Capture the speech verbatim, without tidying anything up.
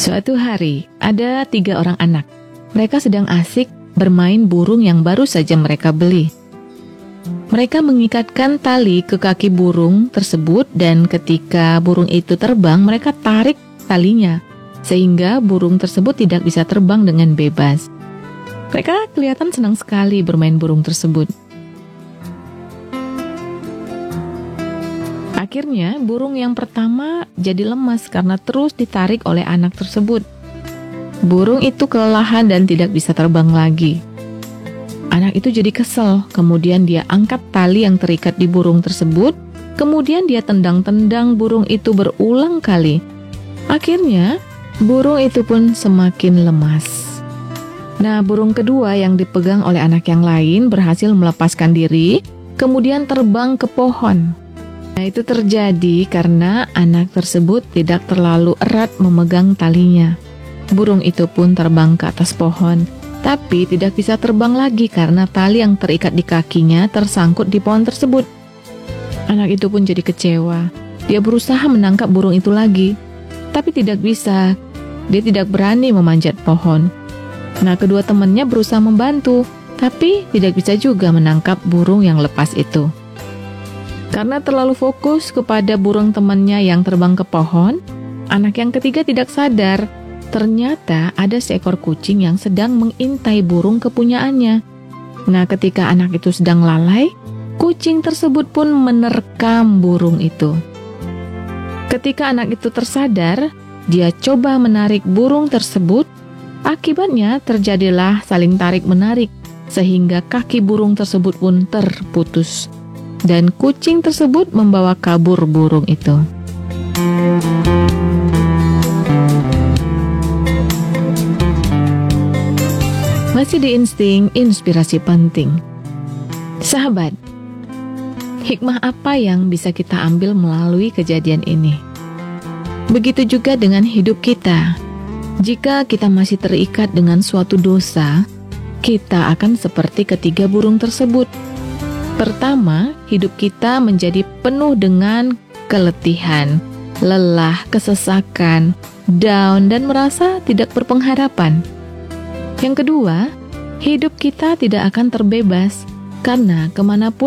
Suatu hari, ada tiga orang anak. Mereka sedang asik bermain burung yang baru saja mereka beli. Mereka mengikatkan tali ke kaki burung tersebut dan ketika burung itu terbang, mereka tarik talinya sehingga burung tersebut tidak bisa terbang dengan bebas. Mereka kelihatan senang sekali bermain burung tersebut. Akhirnya, burung yang pertama jadi lemas karena terus ditarik oleh anak tersebut. Burung itu kelelahan dan tidak bisa terbang lagi. Anak itu jadi kesel, kemudian dia angkat tali yang terikat di burung tersebut, kemudian dia tendang-tendang burung itu berulang kali. Akhirnya, burung itu pun semakin lemas. Nah, burung kedua yang dipegang oleh anak yang lain berhasil melepaskan diri, kemudian terbang ke pohon. Nah, itu terjadi karena anak tersebut tidak terlalu erat memegang talinya. Burung itu pun terbang ke atas pohon, tapi tidak bisa terbang lagi karena tali yang terikat di kakinya tersangkut di pohon tersebut. Anak itu pun jadi kecewa. Dia berusaha menangkap burung itu lagi, tapi tidak bisa. Dia tidak berani memanjat pohon. Nah, kedua temannya berusaha membantu, tapi tidak bisa juga menangkap burung yang lepas itu. Karena terlalu fokus kepada burung temannya yang terbang ke pohon, anak yang ketiga tidak sadar ternyata ada seekor kucing yang sedang mengintai burung kepunyaannya. Nah, ketika anak itu sedang lalai, kucing tersebut pun menerkam burung itu. Ketika anak itu tersadar, dia coba menarik burung tersebut. Akibatnya terjadilah saling tarik-menarik, sehingga kaki burung tersebut pun terputus. Dan kucing tersebut membawa kabur burung itu. Masih di insting inspirasi penting. Sahabat, hikmah apa yang bisa kita ambil melalui kejadian ini? Begitu juga dengan hidup kita. Jika kita masih terikat dengan suatu dosa, kita akan seperti ketiga burung tersebut. Pertama, hidup kita menjadi penuh dengan keletihan, lelah, kesesakan, down, dan merasa tidak berpengharapan. Yang kedua, hidup kita tidak akan terbebas karena kemanapun